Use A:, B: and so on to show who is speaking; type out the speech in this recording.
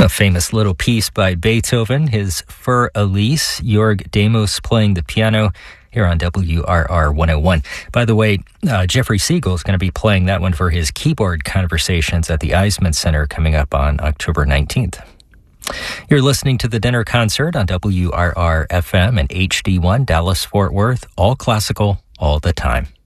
A: A famous little piece by Beethoven, his Für Elise, Jörg Demos playing the piano here on WRR 101. By the way, Jeffrey Siegel is going to be playing that one for his keyboard conversations at the Eisman Center coming up on October 19th. You're listening to the Dinner Concert on WRR FM and HD1 Dallas-Fort Worth, all classical, all the time.